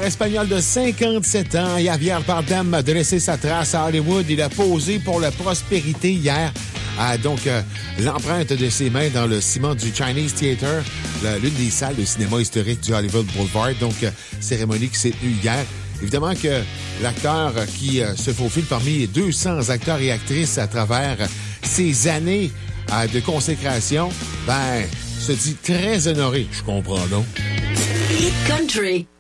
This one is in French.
espagnol de 57 ans, Javier Bardem, a dressé sa trace à Hollywood. Il a posé pour la prospérité hier. L'empreinte de ses mains dans le ciment du Chinese Theatre, l'une des salles de cinéma historique du Hollywood Boulevard. Cérémonie qui s'est tenue hier. Évidemment que l'acteur qui se faufile parmi 200 acteurs et actrices à travers ces années de consécration, se dit très honoré. Je comprends donc. Hit Country.